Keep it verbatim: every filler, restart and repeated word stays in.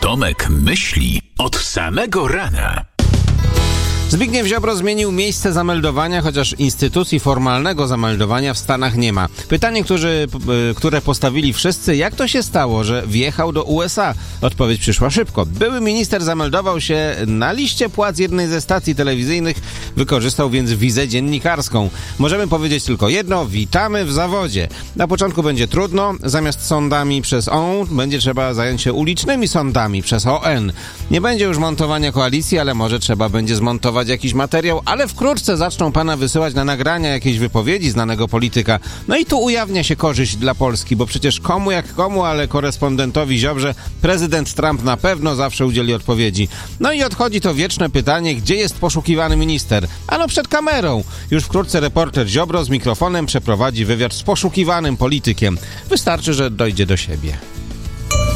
Tomek myśli od samego rana. Zbigniew Ziobro zmienił miejsce zameldowania, chociaż instytucji formalnego zameldowania w Stanach nie ma. Pytanie, którzy, które postawili wszyscy, jak to się stało, że wjechał do U S A? Odpowiedź przyszła szybko. Były minister zameldował się na liście płac jednej ze stacji telewizyjnych, wykorzystał więc wizę dziennikarską. Możemy powiedzieć tylko jedno, witamy w zawodzie. Na początku będzie trudno, zamiast sądami przez O, będzie trzeba zająć się ulicznymi sądami przez O N. Nie będzie już montowania koalicji, ale może trzeba będzie zmontować jakiś materiał, ale wkrótce zaczną pana wysyłać na nagrania jakiejś wypowiedzi znanego polityka. No i tu ujawnia się korzyść dla Polski, bo przecież komu jak komu, ale korespondentowi Ziobrze prezydent Trump na pewno zawsze udzieli odpowiedzi. No i odchodzi to wieczne pytanie, gdzie jest poszukiwany minister? Ano przed kamerą. Już wkrótce reporter Ziobro z mikrofonem przeprowadzi wywiad z poszukiwanym politykiem. Wystarczy, że dojdzie do siebie.